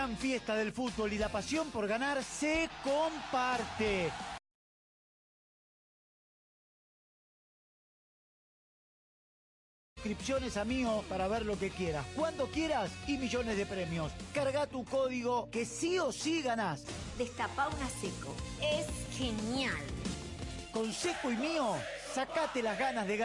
gran fiesta del fútbol y la pasión por ganar se comparte. Suscripciones a Mío para ver lo que quieras, cuando quieras y millones de premios. Carga tu código que sí o sí ganás. Destapá una Seco. Es genial. Con Seco y Mío, sacate las ganas de ganar.